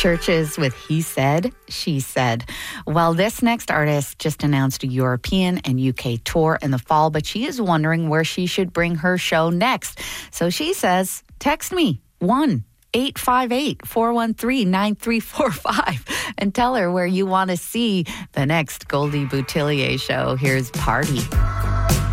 Churches with He Said, She Said. Well, this next artist just announced a European and UK tour in the fall, but she is wondering where she should bring her show next. So she says, text me, 1-858-413-9345 and tell her where you want to see the next Goldie Boutillier show. Here's Party.